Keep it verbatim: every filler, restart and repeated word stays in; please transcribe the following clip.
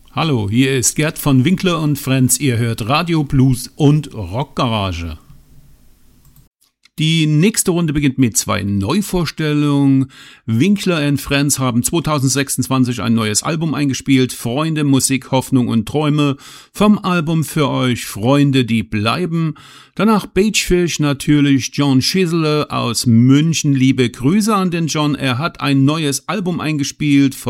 Hallo, hier ist Gerd von Winkler und Friends. Ihr hört Radio Blues und Rockgarage. Die nächste Runde beginnt mit zwei Neuvorstellungen. Winkler and Friends haben zwanzig sechsundzwanzig ein neues Album eingespielt. Freunde, Musik, Hoffnung und Träume. Vom Album für euch Freunde, die bleiben. Danach Beachfish, natürlich John Schissele aus München. Liebe Grüße an den John. Er hat ein neues Album eingespielt.